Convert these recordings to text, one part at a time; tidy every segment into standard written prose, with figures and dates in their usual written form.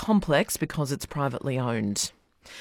complex because it's privately owned.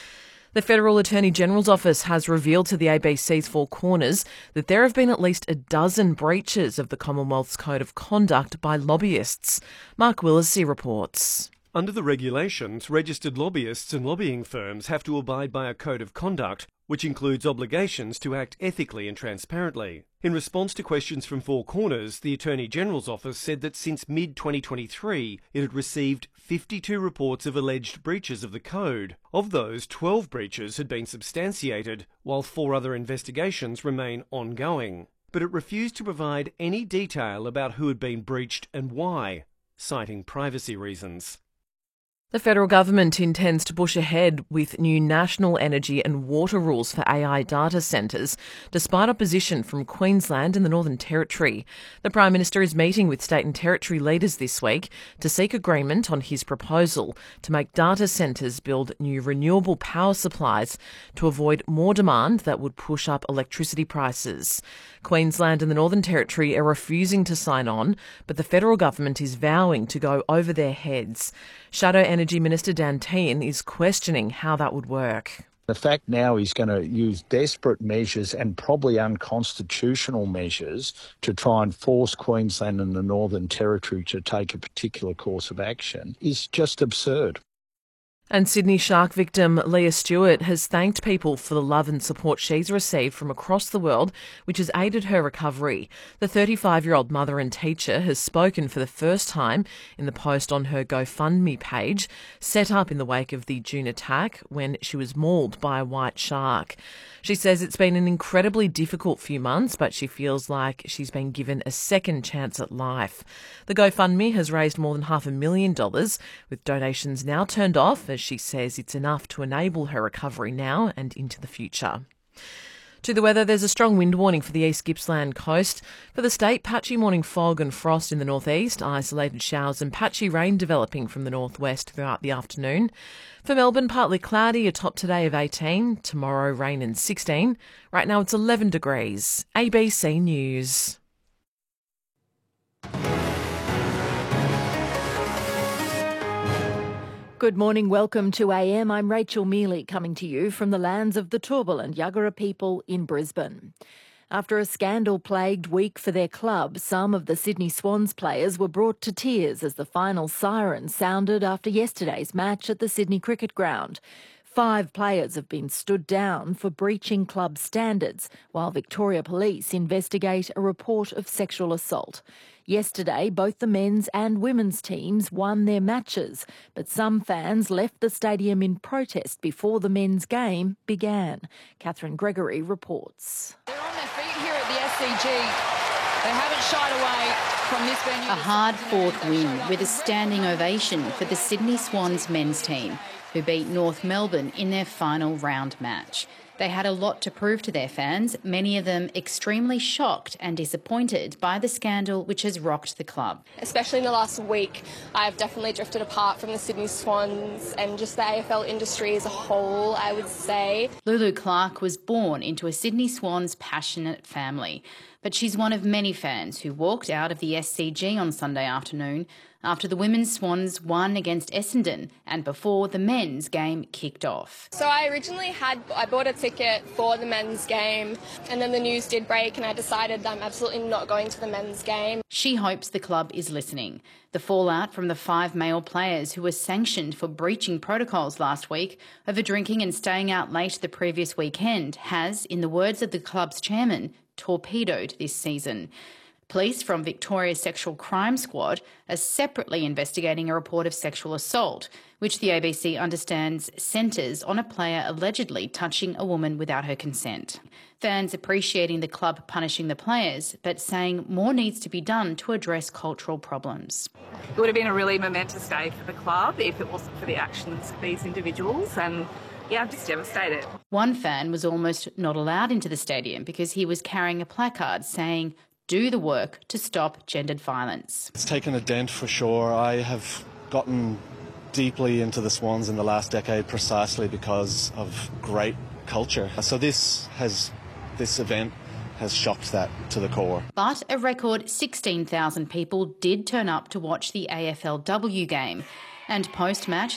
The Federal Attorney-General's Office has revealed to the ABC's Four Corners that there have been at least a dozen breaches of the Commonwealth's Code of Conduct by lobbyists. Mark Willesee reports. Under the regulations, registered lobbyists and lobbying firms have to abide by a code of conduct, which includes obligations to act ethically and transparently. In response to questions from Four Corners, the Attorney-General's Office said that since mid-2023, it had received 52 reports of alleged breaches of the code. Of those, 12 breaches had been substantiated, while 4 other investigations remain ongoing. But it refused to provide any detail about who had been breached and why, citing privacy reasons. The federal government intends to push ahead with new national energy and water rules for AI data centres, despite opposition from Queensland and the Northern Territory. The Prime Minister is meeting with state and territory leaders this week to seek agreement on his proposal to make data centres build new renewable power supplies to avoid more demand that would push up electricity prices. Queensland and the Northern Territory are refusing to sign on, but the federal government is vowing to go over their heads. Shadow Energy Minister Dan Tehan is questioning how that would work. The fact now he's going to use desperate measures and probably unconstitutional measures to try and force Queensland and the Northern Territory to take a particular course of action is just absurd. And Sydney shark victim Leah Stewart has thanked people for the love and support she's received from across the world, which has aided her recovery. The 35-year-old mother and teacher has spoken for the first time in the post on her GoFundMe page, set up in the wake of the June attack when she was mauled by a white shark. She says it's been an incredibly difficult few months, but she feels like she's been given a second chance at life. The GoFundMe has raised more than $500,000, with donations now turned off, as she says it's enough to enable her recovery now and into the future. To the weather, there's a strong wind warning for the East Gippsland coast. For the state, patchy morning fog and frost in the northeast, isolated showers and patchy rain developing from the northwest throughout the afternoon. For Melbourne, partly cloudy, a top today of 18, tomorrow rain and 16. Right now it's 11 degrees. ABC News. Good morning, welcome to AM. I'm Rachel Mealy, coming to you from the lands of the Turrbal and Yuggera people in Brisbane. After a scandal-plagued week for their club, some of the Sydney Swans players were brought to tears as the final siren sounded after yesterday's match at the Sydney Cricket Ground. 5 players have been stood down for breaching club standards, while Victoria Police investigate a report of sexual assault. Yesterday, both the men's and women's teams won their matches, but some fans left the stadium in protest before the men's game began. Catherine Gregory reports. They're on their feet here at the SCG. They haven't shied away from this venue. A hard-fought win with a standing ovation for the Sydney Swans men's team, who beat North Melbourne in their final round match. They had a lot to prove to their fans, many of them extremely shocked and disappointed by the scandal which has rocked the club. Especially in the last week, I've definitely drifted apart from the Sydney Swans and just the AFL industry as a whole, I would say. Lulu Clark was born into a Sydney Swans passionate family, but she's one of many fans who walked out of the SCG on Sunday afternoon after the women's Swans won against Essendon and before the men's game kicked off. So I originally I bought a ticket for the men's game, and then the news did break and I decided that I'm absolutely not going to the men's game. She hopes the club is listening. The fallout from the 5 male players who were sanctioned for breaching protocols last week over drinking and staying out late the previous weekend has, in the words of the club's chairman, torpedoed this season. Police from Victoria's Sexual Crime Squad are separately investigating a report of sexual assault, which the ABC understands centres on a player allegedly touching a woman without her consent. Fans appreciating the club punishing the players, but saying more needs to be done to address cultural problems. It would have been a really momentous day for the club if it wasn't for the actions of these individuals, and yeah, I'm just devastated. One fan was almost not allowed into the stadium because he was carrying a placard saying, "Do the work to stop gendered violence." It's taken a dent for sure. I have gotten deeply into the Swans in the last decade precisely because of great culture. So this event has shocked that to the core. But a record 16,000 people did turn up to watch the AFLW game. And post-match,